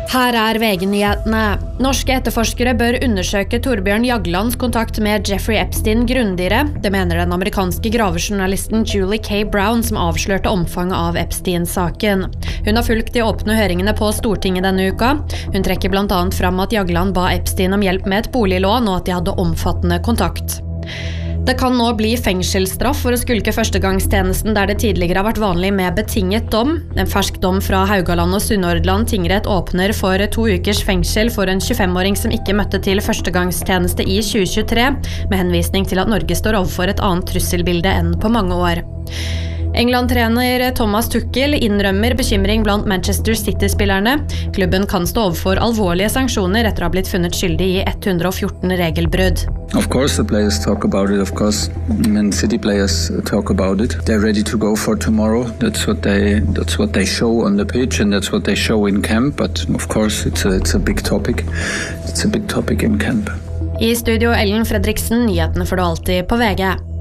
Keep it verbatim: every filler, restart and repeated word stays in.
Her er V G-nyhetene. Norske etterforskere bør undersøke Torbjørn Jaglands kontakt med Jeffrey Epstein grundigere. Det mener den amerikanske gravejournalisten Julie K. Brown, som avslørte omfanget av Epstein-saken. Hun har fulgt de åpne høringene på Stortinget denne uka. Hun trekker blant annet fram at Jagland ba Epstein om hjelp med et boliglån, og at de hadde omfattende kontakt. Det kan nå bli fengselsstraff for å skulke førstegangstjenesten der det tidligere har vært vanlig med betinget dom. En fersk dom fra Haugaland og Sunnhordland tingrett åpner for to ukers fengsel for en tjuefem-åring som ikke møtte til førstegangstjeneste i tjue tjuetre, med henvisning til at Norge står overfor et annet trusselbilde enn på mange år. England-trener Thomas Tuchel innrømmer bekymring blant Manchester City-spillerne. Klubben kan stå overfor alvorlige sanksjoner etter å ha blitt funnet skyldig i one hundred fourteen regelbrudd. Of course the players talk about it, of course. Man City players talk about it. They're ready to go for tomorrow. That's what they that's what they show on the pitch and that's what they show in camp, but of course it's a, it's a big topic. It's a big topic in camp. I studio Ellen Fredriksen, nyhetene får du alltid på V G.